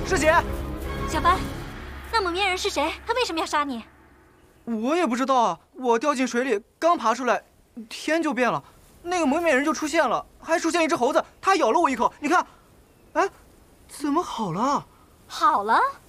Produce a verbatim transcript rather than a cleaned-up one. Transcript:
师姐， 小白，那蒙面人是谁？他为什么要杀你？ 我也不知道啊。我掉进水里，刚爬出来，天就变了，那个蒙面人就出现了，还出现一只猴子，它咬了我一口。你看，哎，怎么好了？ 好了。